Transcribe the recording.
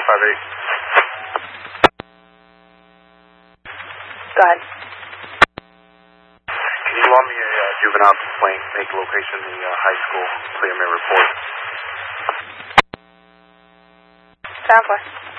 Go ahead. Can you log me a juvenile complaint, make location in the high school, clear my report? 10-4.